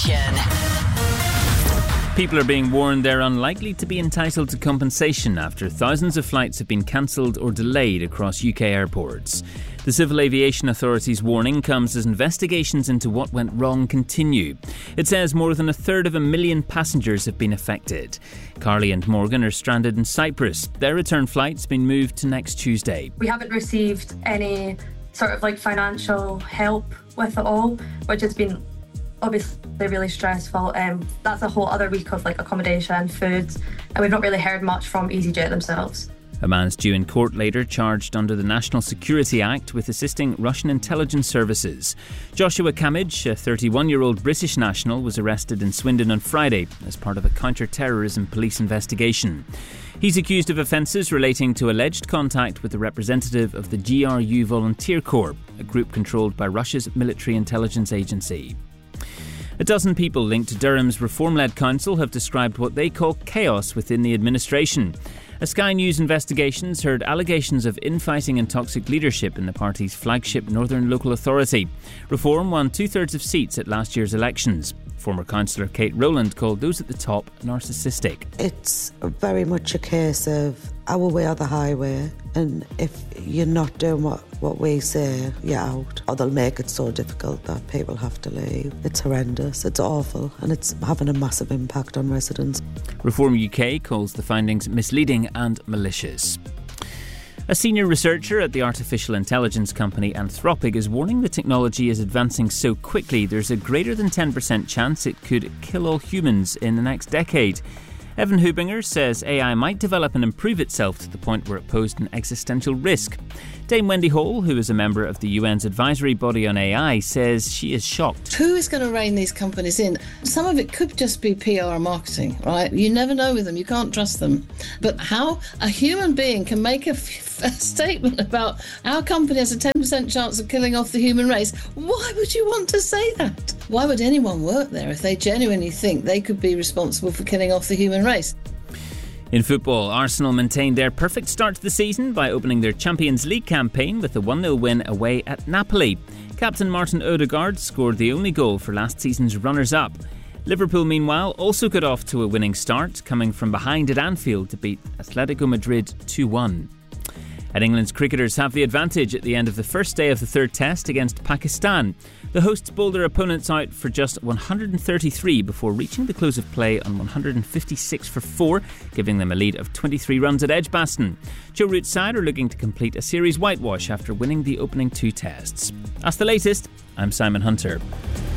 Nation. People are being warned they're unlikely to be entitled to compensation after thousands of flights have been cancelled or delayed across UK airports. The Civil Aviation Authority's warning comes as investigations into what went wrong continue. It says more than 1/3 passengers have been affected. Carly and Morgan are stranded in Cyprus. Their return flight's been moved to next Tuesday. We haven't received any sort of financial help with it all, which has been obviously really stressful. That's a whole other week of accommodation, food, and we've not really heard much from EasyJet themselves. A man's due in court later, charged under the National Security Act with assisting Russian intelligence services. Joshua Kamij, a 31-year-old British national, was arrested in Swindon on Friday as part of a counter-terrorism police investigation. He's accused of offences relating to alleged contact with a representative of the GRU Volunteer Corps, a group controlled by Russia's military intelligence agency. A dozen people linked to Durham's Reform-led council have described what they call chaos within the administration. A Sky News investigations heard allegations of infighting and toxic leadership in the party's flagship Northern Local Authority. Reform won 2/3 of seats at last year's elections. Former councillor Kate Rowland called those at the top narcissistic. It's very much a case of our way or the highway, and if you're not doing what we say, you're out. Or they'll make it so difficult that people have to leave. It's horrendous, it's awful, and it's having a massive impact on residents. Reform UK calls the findings misleading and malicious. A senior researcher at the artificial intelligence company Anthropic is warning the technology is advancing so quickly there's a greater than 10% chance it could kill all humans in the next decade. Evan Hubinger says AI might develop and improve itself to the point where it posed an existential risk. Dame Wendy Hall, who is a member of the UN's advisory body on AI, says she is shocked. Who is going to rein these companies in? Some of it could just be PR and marketing, right? You never know with them. You can't trust them. But how a human being can make a statement about our company has a 10% chance of killing off the human race, why would you want to say that? Why would anyone work there if they genuinely think they could be responsible for killing off the human race? In football, Arsenal maintained their perfect start to the season by opening their Champions League campaign with a 1-0 win away at Napoli. Captain Martin Odegaard scored the only goal for last season's runners-up. Liverpool, meanwhile, also got off to a winning start, coming from behind at Anfield to beat Atletico Madrid 2-1. And England's cricketers have the advantage at the end of the first day of the third test against Pakistan. The hosts bowled their opponents out for just 133 before reaching the close of play on 156 for 4, giving them a lead of 23 runs at Edgbaston. Joe Root's side are looking to complete a series whitewash after winning the opening 2 tests. That's the latest. I'm Simon Hunter.